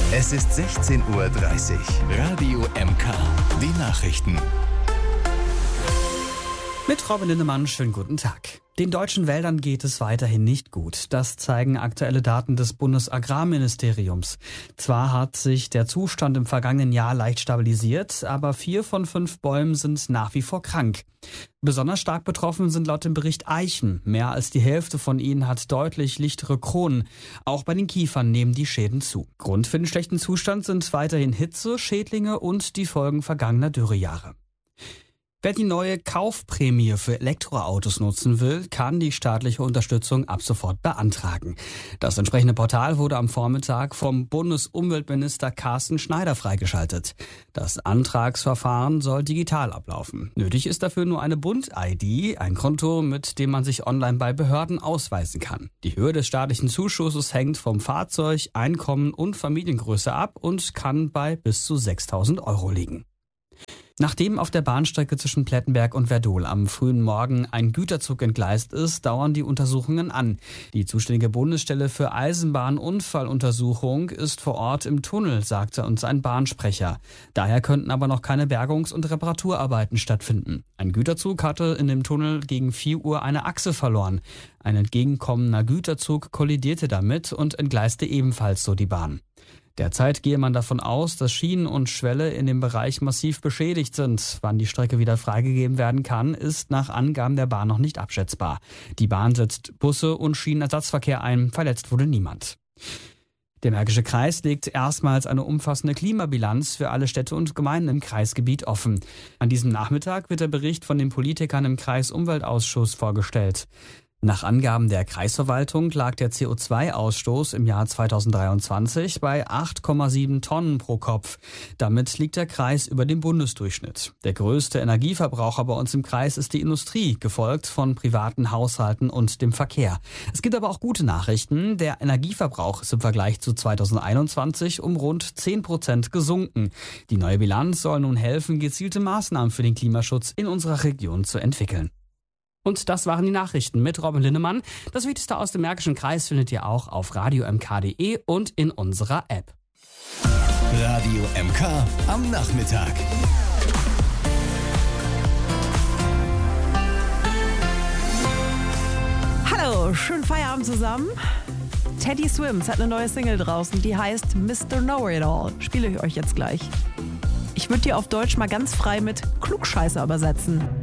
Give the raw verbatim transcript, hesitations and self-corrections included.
Es ist sechzehn Uhr dreißig. Radio M K. Die Nachrichten. Mit Robin Lindemann, schönen guten Tag. Den deutschen Wäldern geht es weiterhin nicht gut. Das zeigen aktuelle Daten des Bundesagrarministeriums. Zwar hat sich der Zustand im vergangenen Jahr leicht stabilisiert, aber vier von fünf Bäumen sind nach wie vor krank. Besonders stark betroffen sind laut dem Bericht Eichen. Mehr als die Hälfte von ihnen hat deutlich lichtere Kronen. Auch bei den Kiefern nehmen die Schäden zu. Grund für den schlechten Zustand sind weiterhin Hitze, Schädlinge und die Folgen vergangener Dürrejahre. Wer die neue Kaufprämie für Elektroautos nutzen will, kann die staatliche Unterstützung ab sofort beantragen. Das entsprechende Portal wurde am Vormittag vom Bundesumweltminister Carsten Schneider freigeschaltet. Das Antragsverfahren soll digital ablaufen. Nötig ist dafür nur eine Bund-I D, ein Konto, mit dem man sich online bei Behörden ausweisen kann. Die Höhe des staatlichen Zuschusses hängt vom Fahrzeug, Einkommen und Familiengröße ab und kann bei bis zu sechstausend Euro liegen. Nachdem auf der Bahnstrecke zwischen Plettenberg und Werdohl am frühen Morgen ein Güterzug entgleist ist, dauern die Untersuchungen an. Die zuständige Bundesstelle für Eisenbahnunfalluntersuchung ist vor Ort im Tunnel, sagte uns ein Bahnsprecher. Daher könnten aber noch keine Bergungs- und Reparaturarbeiten stattfinden. Ein Güterzug hatte in dem Tunnel gegen vier Uhr eine Achse verloren. Ein entgegenkommender Güterzug kollidierte damit und entgleiste ebenfalls so die Bahn. Derzeit gehe man davon aus, dass Schienen und Schwelle in dem Bereich massiv beschädigt sind. Wann die Strecke wieder freigegeben werden kann, ist nach Angaben der Bahn noch nicht abschätzbar. Die Bahn setzt Busse und Schienenersatzverkehr ein, verletzt wurde niemand. Der Märkische Kreis legt erstmals eine umfassende Klimabilanz für alle Städte und Gemeinden im Kreisgebiet offen. An diesem Nachmittag wird der Bericht von den Politikern im Kreisumweltausschuss vorgestellt. Nach Angaben der Kreisverwaltung lag der C O zwei Ausstoß im Jahr zweitausenddreiundzwanzig bei acht Komma sieben Tonnen pro Kopf. Damit liegt der Kreis über dem Bundesdurchschnitt. Der größte Energieverbraucher bei uns im Kreis ist die Industrie, gefolgt von privaten Haushalten und dem Verkehr. Es gibt aber auch gute Nachrichten. Der Energieverbrauch ist im Vergleich zu zweitausendeinundzwanzig um rund zehn Prozent gesunken. Die neue Bilanz soll nun helfen, gezielte Maßnahmen für den Klimaschutz in unserer Region zu entwickeln. Und das waren die Nachrichten mit Robin Lindemann. Das Wichtigste aus dem Märkischen Kreis findet ihr auch auf radio m k punkt d e und in unserer App. Radio M K am Nachmittag. Hallo, schönen Feierabend zusammen. Teddy Swims hat eine neue Single draußen, die heißt Mister Know-It-All. Spiele ich euch jetzt gleich. Ich würde die auf Deutsch mal ganz frei mit Klugscheißer übersetzen.